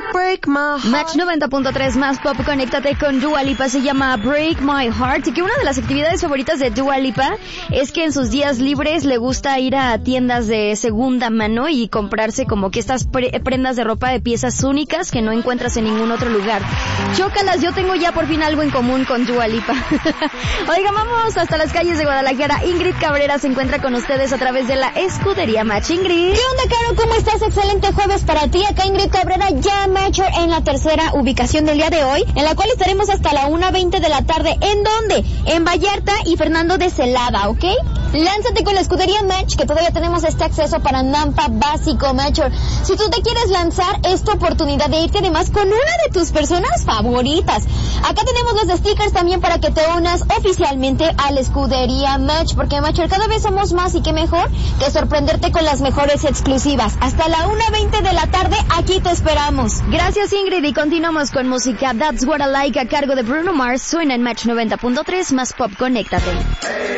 Break My Heart. Match 90.3 más pop, conéctate con Dua Lipa, se llama Break My Heart, y que una de las actividades favoritas de Dua Lipa es que en sus días libres le gusta ir a tiendas de segunda mano y comprarse como que estas prendas de ropa de piezas únicas que no encuentras en ningún otro lugar. Chócalas, yo tengo ya por fin algo en común con Dua Lipa. Oigan, vamos hasta las calles de Guadalajara. Ingrid Cabrera se encuentra con ustedes a través de la Escudería Match. Ingrid. ¿Qué onda, Caro? ¿Cómo estás? Excelente jueves para ti. Acá Ingrid Cabrera, ya Matcher en la tercera ubicación del día de hoy, en la cual estaremos hasta la 1:20 de la tarde. ¿En dónde? En Vallarta y Fernando de Celada, ¿ok? Lánzate con la Escudería Match, que todavía tenemos este acceso para Nampa básico, Matcher. Si tú te quieres lanzar, es tu oportunidad de irte además con una de tus personas favoritas. Acá tenemos los stickers también para que te unas oficialmente a la Escudería Match, porque Matcher, cada vez somos más y qué mejor que sorprenderte con las mejores exclusivas. Hasta la 1:20 de la tarde, aquí te esperamos. Gracias, Ingrid, y continuamos con música. That's What I Like a cargo de Bruno Mars. Suena en Match 90.3 más pop, conéctate.